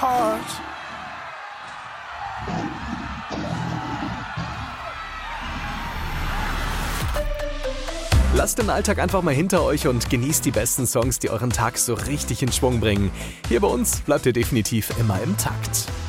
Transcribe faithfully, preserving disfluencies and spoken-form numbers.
heart. Lasst den Alltag einfach mal hinter euch und genießt die besten Songs, die euren Tag so richtig in Schwung bringen. Hier bei uns bleibt ihr definitiv immer im Takt.